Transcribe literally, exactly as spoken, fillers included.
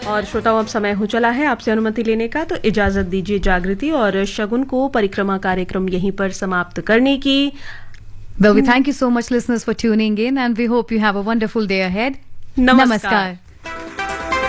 और श्रोताओं, अब समय हो चला है आपसे अनुमति लेने का, तो इजाजत दीजिए जागृति और शगुन को परिक्रमा कार्यक्रम यहीं पर समाप्त करने की। Well, we thank you so much, listeners, for tuning in, and we hope you have a wonderful day ahead. Namaskar. Namaskar.